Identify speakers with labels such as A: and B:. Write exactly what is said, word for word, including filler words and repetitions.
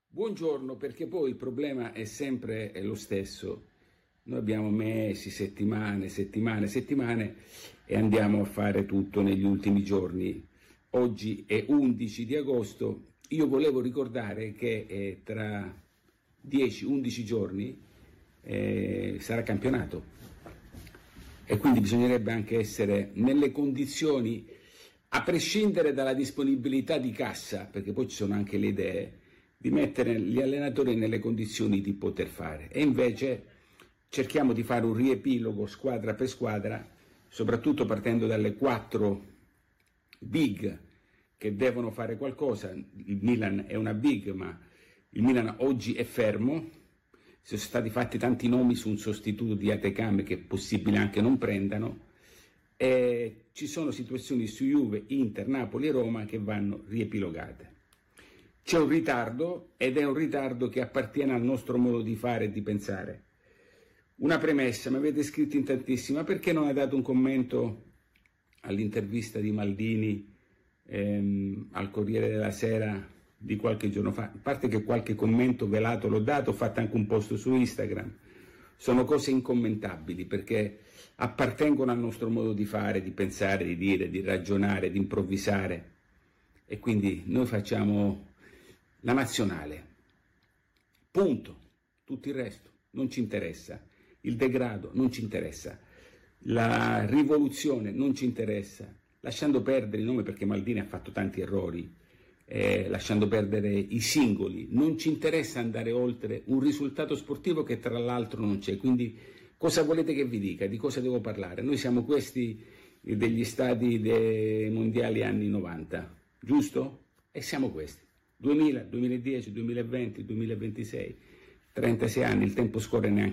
A: Buongiorno, perché poi il problema è sempre lo stesso. Noi abbiamo mesi, settimane, settimane, settimane e andiamo a fare tutto negli ultimi giorni. Oggi è undici di agosto. Io volevo ricordare che eh, tra dieci undici giorni eh, sarà campionato e quindi bisognerebbe anche essere nelle condizioni, a prescindere dalla disponibilità di cassa, perché poi ci sono anche le idee, di mettere gli allenatori nelle condizioni di poter fare. E invece cerchiamo di fare un riepilogo squadra per squadra, soprattutto partendo dalle quattro big che devono fare qualcosa. Il Milan è una big, ma il Milan oggi è fermo. Sono stati fatti tanti nomi su un sostituto di Atecam che è possibile anche non prendano. E ci sono situazioni su Juve, Inter, Napoli e Roma che vanno riepilogate. C'è un ritardo ed è un ritardo che appartiene al nostro modo di fare e di pensare. Una premessa: mi avete scritto in tantissimi, ma perché non ha dato un commento all'intervista di Maldini ehm, al Corriere della Sera di qualche giorno fa? A parte che qualche commento velato l'ho dato, ho fatto anche un post su Instagram. Sono cose incommentabili perché appartengono al nostro modo di fare, di pensare, di dire, di ragionare, di improvvisare, e quindi noi facciamo la nazionale, punto. Tutto il resto non ci interessa, il degrado non ci interessa, la rivoluzione non ci interessa, lasciando perdere il nome, perché Maldini ha fatto tanti errori, eh, lasciando perdere i singoli. Non ci interessa andare oltre un risultato sportivo che tra l'altro non c'è. Quindi cosa volete che vi dica? Di cosa devo parlare? Noi siamo questi degli stadi dei mondiali anni novanta, giusto? E siamo questi. duemila, duemiladieci, duemilaventi, duemilaventisei, trentasei anni, il tempo scorre neanche